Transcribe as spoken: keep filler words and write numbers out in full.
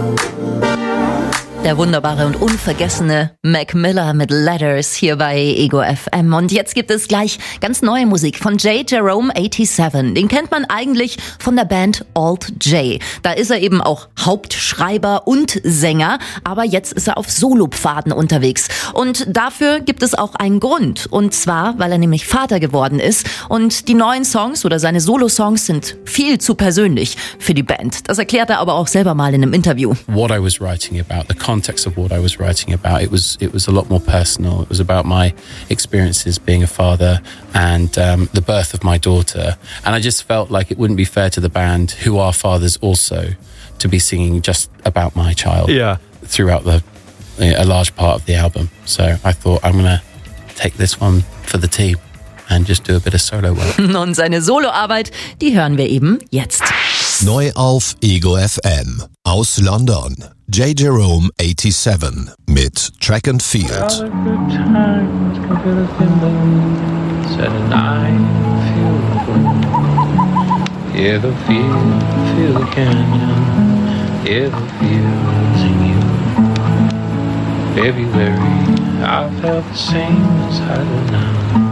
Der wunderbare und unvergessene Mac Miller mit Letters hier bei Ego F M. Und jetzt gibt es gleich ganz neue Musik von J. Jerome siebenundachtzig. Den kennt man eigentlich von der Band Alt J. Da ist er eben auch Hauptschreiber und Sänger, aber jetzt ist er auf Solopfaden unterwegs. Und dafür gibt es auch einen Grund. Und zwar, weil er nämlich Vater geworden ist. Und die neuen Songs oder seine Solo-Songs sind viel zu persönlich für die Band. Das erklärt er aber auch selber mal in einem Interview. What I was writing about, the context of what I was writing about, it was it was a lot more personal. It was about my experiences being a father and um, the birth of my daughter. And I just felt like it wouldn't be fair to the band, who are fathers also, to be singing just about my child yeah. throughout the a large part of the album. So I thought, I'm gonna take this one for the team and just do a bit of solo work. Und seine Soloarbeit, die hören wir eben jetzt. Neu auf Ego F M. Aus London. J. Jerome siebenundachtzig mit Track and Field. Hear the field, feel the canyon, hear the fields in you. February, I felt the same as I do now.